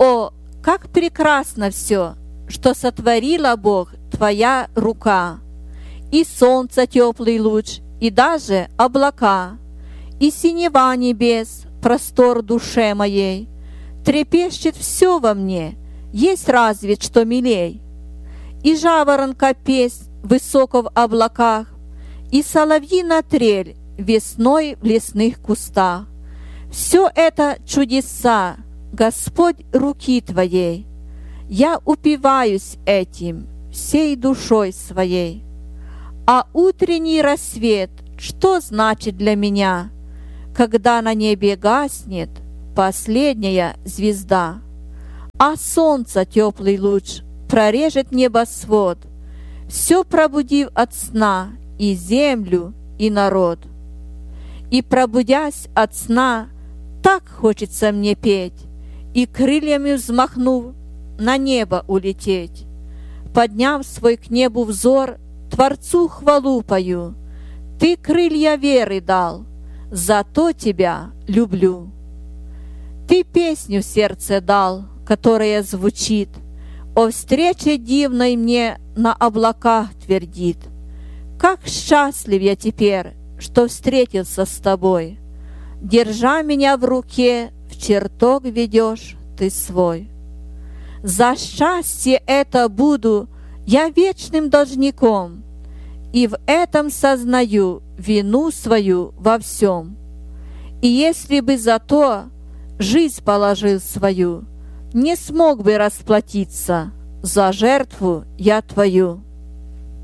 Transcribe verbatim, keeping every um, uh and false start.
О, как прекрасно все, что сотворила Бог, Твоя рука, и солнце теплый луч, и даже облака, и синева небес, простор душе моей. Трепещет все во мне, есть разве что милей. И жаворонка песнь высоко в облаках, и соловьина трель весной в лесных кустах. Все это чудеса, Господь, руки Твоей. Я упиваюсь этим всей душой своей. А утренний рассвет, что значит для меня, когда на небе гаснет последняя звезда, а солнце теплый луч прорежет небосвод, все пробудив от сна и землю, и народ. И пробудясь от сна, так хочется мне петь, и крыльями взмахнув, на небо улететь. Подняв свой к небу взор, Творцу хвалу пою. Ты крылья веры дал, зато Тебя люблю. Ты песню в сердце дал, которая звучит, о встрече дивной мне на облаках твердит. Как счастлив я теперь, что встретился с Тобой. Держа меня в руке, в чертог ведешь Ты свой. За счастье это буду я вечным должником, и в этом сознаю вину свою во всем. И если бы за то жизнь положил свою, не смог бы расплатиться за жертву я Твою.